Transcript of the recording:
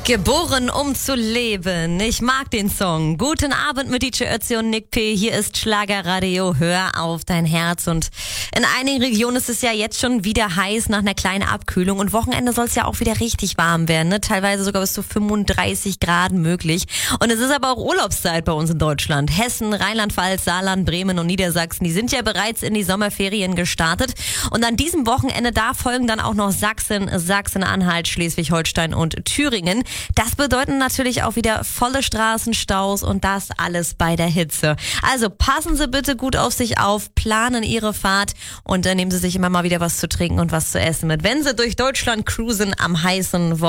Geboren, um zu leben. Ich mag den Song. Guten Abend mit DJ Ötzi und Nick P. Hier ist Schlagerradio. Hör auf dein Herz. Und in einigen Regionen ist es ja jetzt schon wieder heiß nach einer kleinen Abkühlung. Und Wochenende soll es ja auch wieder richtig warm werden. Ne? Teilweise sogar bis zu 35 Grad möglich. Und es ist aber auch Urlaubszeit bei uns in Deutschland. Hessen, Rheinland-Pfalz, Saarland, Bremen und Niedersachsen, die sind ja bereits in die Sommerferien gestartet. Und an diesem Wochenende, da folgen dann auch noch Sachsen, Sachsen-Anhalt, Schleswig-Holstein und Thüringen. Das bedeutet natürlich auch wieder volle Straßenstaus und das alles bei der Hitze. Also passen Sie bitte gut auf sich auf, planen Ihre Fahrt und dann nehmen Sie sich immer mal wieder was zu trinken und was zu essen mit, wenn Sie durch Deutschland cruisen am heißen Wochenende.